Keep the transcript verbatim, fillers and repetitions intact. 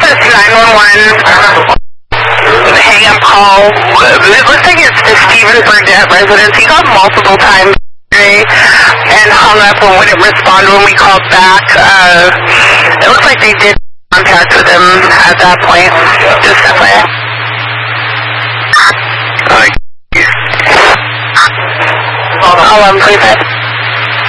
this nine one one hang-up call. It looks like it's the Stephen Burdett residence. He called multiple times today and hung up and wouldn't respond when we called back. Uh, it looks like they did contact with him at that point. Just that way. Hold on, please.